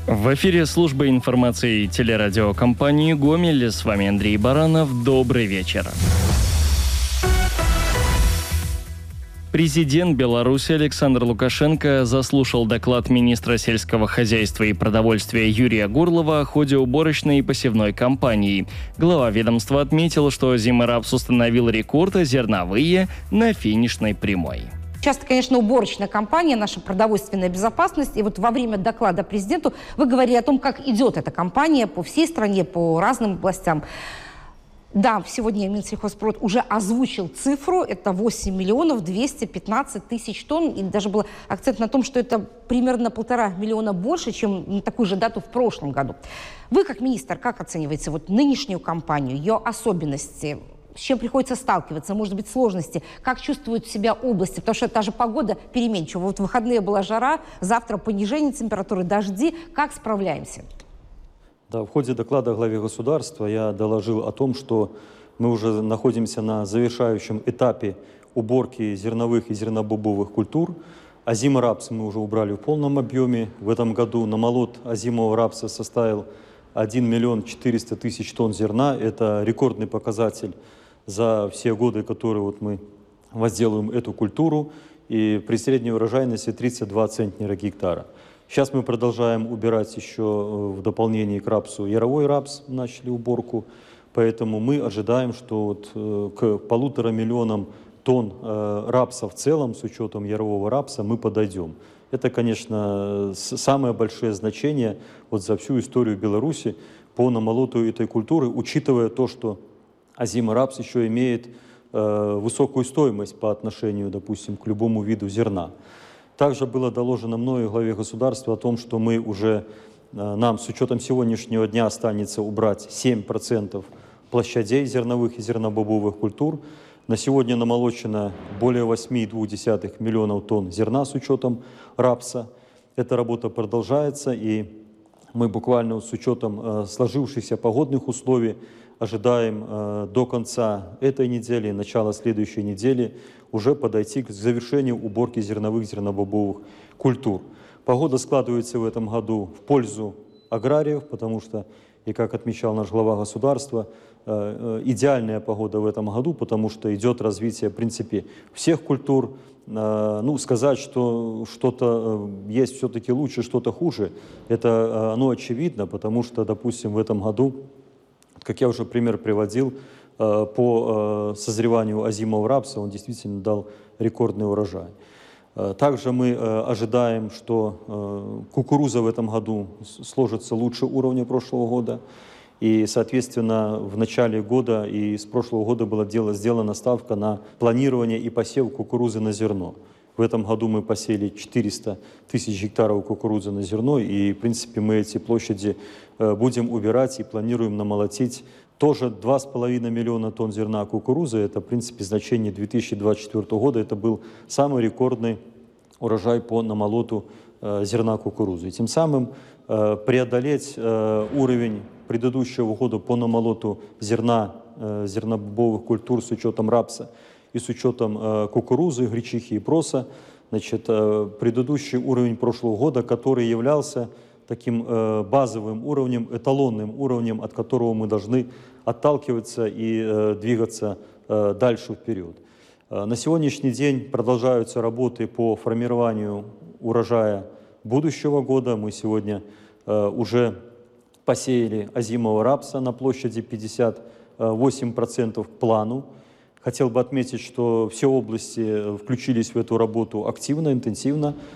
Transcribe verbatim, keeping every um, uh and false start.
В эфире служба информации телерадиокомпании «Гомель». С вами Андрей Баранов. Добрый вечер. Президент Беларуси Александр Лукашенко заслушал доклад министра сельского хозяйства и продовольствия Юрия Горлова о ходе уборочной и посевной кампании. Глава ведомства отметил, что зиморапс установил рекорд, а зерновые на финишной прямой. Часто, конечно, уборочная кампания, наша продовольственная безопасность. И вот во время доклада президенту вы говорили о том, как идет эта кампания по всей стране, по разным областям. Да, сегодня Минсельхозпрод уже озвучил цифру, это восемь миллионов двести пятнадцать тысяч тонн, и даже был акцент на том, что это примерно полтора миллиона больше, чем на такую же дату в прошлом году. Вы, как министр, как оцениваете вот нынешнюю кампанию, ее особенности? С чем приходится сталкиваться, может быть, сложности? Как чувствуют себя области? Потому что та же погода переменчива. Вот в выходные была жара, завтра понижение температуры, дожди. Как справляемся? Да, в ходе доклада главе государства я доложил о том, что мы уже находимся на завершающем этапе уборки зерновых и зернобобовых культур. Озимый рапс мы уже убрали в полном объеме. В этом году намолот озимого рапса составил один миллион четыреста тысяч тонн зерна. Это рекордный показатель за все годы, которые вот мы возделываем эту культуру. И при средней урожайности тридцать два центнера гектара. Сейчас мы продолжаем убирать еще в дополнение к рапсу яровой рапс, начали уборку, поэтому мы ожидаем, что вот к полутора миллионам тонн рапса в целом, с учетом ярового рапса, мы подойдем. Это, конечно, самое большое значение вот за всю историю Беларуси по намолоту этой культуры, учитывая то, что озимый рапс еще имеет высокую стоимость по отношению, допустим, к любому виду зерна. Также было доложено мною главе государства о том, что мы уже, нам с учетом сегодняшнего дня останется убрать семь процентов площадей зерновых и зернобобовых культур. На сегодня намолочено более восемь целых две десятых миллионов тонн зерна с учетом рапса. Эта работа продолжается, и мы буквально с учетом сложившихся погодных условий ожидаем э, до конца этой недели, начала следующей недели уже подойти к завершению уборки зерновых, зернобобовых культур. Погода складывается в этом году в пользу аграриев, потому что, и как отмечал наш глава государства, э, э, идеальная погода в этом году, потому что идет развитие, в принципе, всех культур. Э, ну, сказать, что что-то э, есть все-таки лучше, что-то хуже, это э, оно очевидно, потому что, допустим, в этом году, как я уже пример приводил, по созреванию озимого рапса он действительно дал рекордный урожай. Также мы ожидаем, что кукуруза в этом году сложится лучше уровня прошлого года. И, соответственно, в начале года и с прошлого года была сделана ставка на планирование и посев кукурузы на зерно. В этом году мы посеяли четыреста тысяч гектаров кукурузы на зерно, и, в принципе, мы эти площади будем убирать и планируем намолотить тоже два с половиной миллиона тонн зерна кукурузы. Это, в принципе, значение две тысячи двадцать четвёртого года. Это был самый рекордный урожай по намолоту зерна кукурузы. И тем самым преодолеть уровень предыдущего года по намолоту зерна, зернобобовых культур с учетом рапса и с учетом э, кукурузы, гречихи и проса, значит, э, предыдущий уровень прошлого года, который являлся таким э, базовым уровнем, эталонным уровнем, от которого мы должны отталкиваться и э, двигаться э, дальше вперед. Э, на сегодняшний день продолжаются работы по формированию урожая будущего года. Мы сегодня э, уже посеяли озимого рапса на площади пятьдесят восемь процентов к плану. Хотел бы отметить, что все области включились в эту работу активно, интенсивно.